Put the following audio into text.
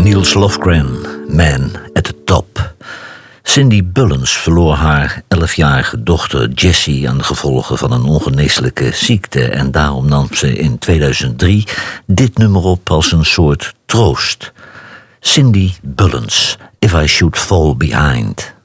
Niels Lofgren, Man at the Top. Cindy Bullens verloor haar 11-jarige dochter Jessie aan de gevolgen van een ongeneeslijke ziekte en daarom nam ze in 2003 dit nummer op als een soort troost. Cindy Bullens, If I Should Fall Behind.